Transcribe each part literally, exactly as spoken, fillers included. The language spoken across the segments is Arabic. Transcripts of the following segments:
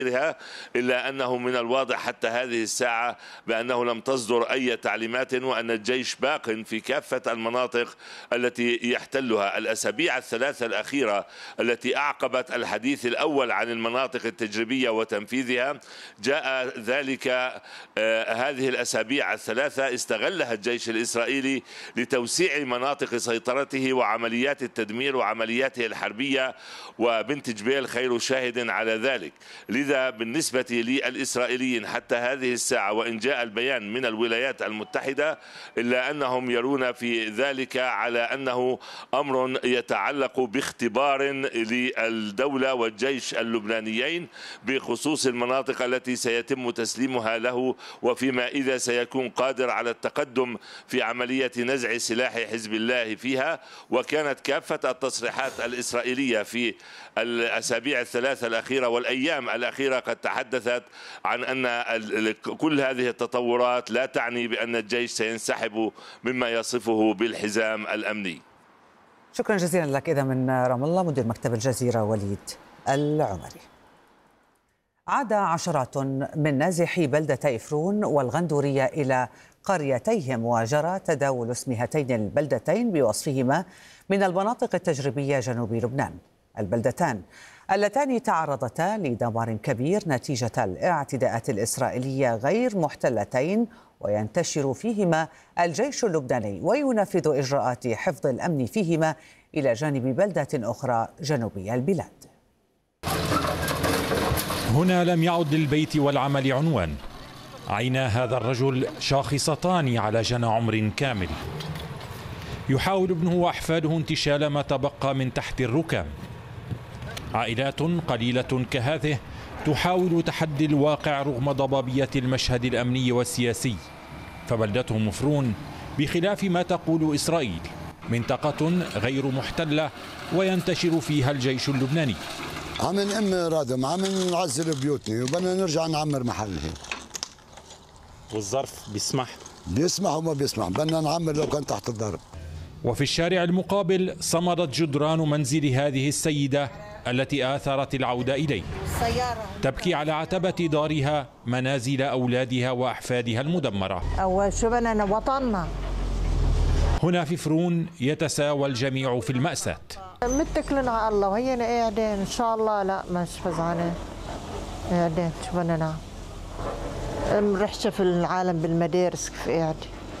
إلا أنه من الواضح حتى هذه الساعة بأنه لم تصدر أي تعليمات، وأن الجيش باق في كافة المناطق التي يحتلها. الأسابيع الثلاثة الأخيرة التي أعقبت الحديث الأول عن المناطق التجريبية وتنفيذها، جاء ذلك آه هذه الأسابيع الثلاثة استغلها الجيش الإسرائيلي لتوسيع مناطق سيطرته وعمليات التدمير وعملياته الحربية، وبنت جبيل خير شاهد على ذلك. لذا بالنسبة للإسرائيليين حتى هذه الساعة، وإن جاء البيان من الولايات المتحدة، إلا أنهم يرون في ذلك على أنه أمر يتعلق باختبار للدولة والجيش اللبنانيين بخصوص المناطق التي سيتم تسليمها له، وفيما إذا سيكون قادر على التقدم في عملية نزع سلاح حزب الله فيها. وكانت كافة التصريحات الإسرائيلية في الأسابيع الثلاثة الأخيرة والأيام الأخيرة قد تحدثت عن أن كل هذه التطورات لا تعني بأن الجيش سينسحب مما يصفه بالحزام الأمني. شكرا جزيلا لك. إذا من رام الله مدير مكتب الجزيرة وليد العمري. عاد عشرات من نازحي بلدة إفرون والغندورية إلى قريتيهم، وجرى تداول اسم هاتين البلدتين بوصفهما من المناطق التجريبية جنوب لبنان. البلدتان اللتان تعرضتا لدمار كبير نتيجة الاعتداءات الإسرائيلية غير محتلتين، وينتشر فيهما الجيش اللبناني وينفذ إجراءات حفظ الأمن فيهما إلى جانب بلدة أخرى جنوبي البلاد. هنا لم يعد للبيت والعمل عنوان. عينا هذا الرجل شاخصتان على جنى عمر كامل. يحاول ابنه وأحفاده انتشال ما تبقى من تحت الركام. عائلات قليلة كهذه تحاول تحدي الواقع رغم ضبابية المشهد الأمني والسياسي. فبلدتهم إفرون بخلاف ما تقول إسرائيل منطقة غير محتلة وينتشر فيها الجيش اللبناني. عم نأم رادم، عم نعزل بيوتنا وبدنا نرجع نعمر محلنا. والظرف بيسمح؟ بيسمح وما بيسمح، بدنا نعمر لو كان تحت الضرب. وفي الشارع المقابل صمدت جدران منزل هذه السيدة التي آثرت العودة إليه، تبكي على عتبة دارها منازل أولادها وأحفادها المدمرة. أول شو بدنا وطننا. هنا في إفرون يتساوى الجميع في المأساة. متكلين على الله وهينا قاعدين إن شاء الله. لا مش فزعانين، قاعدين شو بدنا نعمل. رحشة في العالم بالمدارس كيف قاعد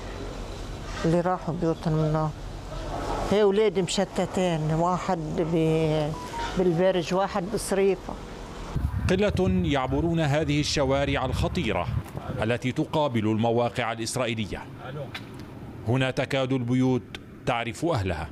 اللي راحوا بيوتهم منه. هي أولادي مشتتين، واحد بالبرج واحد بصريفة. قلة يعبرون هذه الشوارع الخطيرة التي تقابل المواقع الإسرائيلية. هنا تكاد البيوت تعرف أهلها.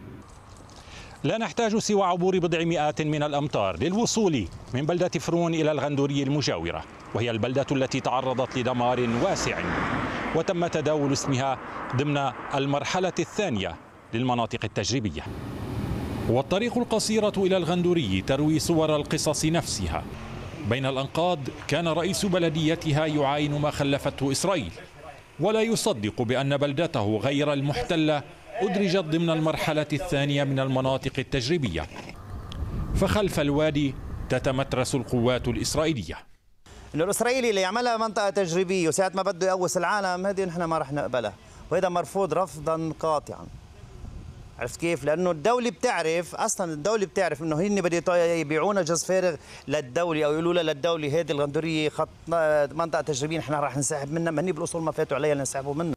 لا نحتاج سوى عبور بضع مئات من الأمتار للوصول من بلدة إفرون إلى الغندورية المجاورة، وهي البلدة التي تعرضت لدمار واسع وتم تداول اسمها ضمن المرحلة الثانية للمناطق التجريبية. والطريق القصيرة إلى الغندوري تروي صور القصص نفسها. بين الأنقاض كان رئيس بلديتها يعاين ما خلفته إسرائيل، ولا يصدق بأن بلدته غير المحتلة أدرجت ضمن المرحلة الثانية من المناطق التجريبية. فخلف الوادي تتمترس القوات الإسرائيلية. إنه الإسرائيلي اللي يعملها منطقة تجريبية وساعة ما بده يقوس العالم، هذه نحن ما رح نقبلها، وهذا مرفوض رفضا قاطعا. عرفت كيف؟ لأنه الدولة بتعرف، أصلا الدولة بتعرف إنه هن بده يبيعونا جز فارغ للدولة، أو يقولوا لها للدولة هذه الغندورية خط منطقة تجريبية نحن رح نسحب منها، ما هن بالأصول ما فاتوا عليها لنسحبوا منها.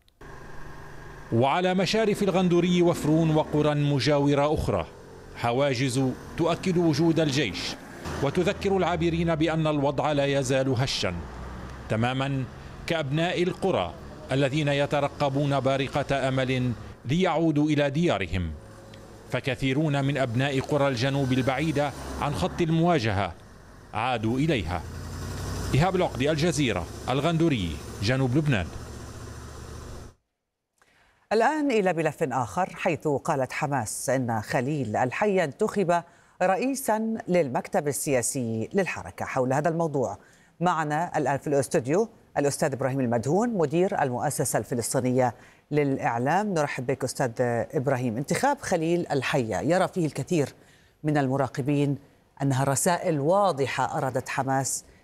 وعلى مشارف الغندوري وإفرون وقرى مجاورة أخرى حواجز تؤكد وجود الجيش، وتذكر العابرين بأن الوضع لا يزال هشا، تماما كأبناء القرى الذين يترقبون بارقة أمل ليعودوا إلى ديارهم. فكثيرون من أبناء قرى الجنوب البعيدة عن خط المواجهة عادوا إليها. إيهاب العقدي، الجزيرة، الغندوري، جنوب لبنان. الآن إلى ملف آخر، حيث قالت حماس إن خليل الحي انتخب رئيسا للمكتب السياسي للحركة. حول هذا الموضوع معنا الآن في الاستوديو الأستاذ إبراهيم المدهون، مدير المؤسسة الفلسطينية للإعلام. نرحب بك أستاذ إبراهيم. انتخاب خليل الحية يرى فيه الكثير من المراقبين أنها رسائل واضحة أرادت حماس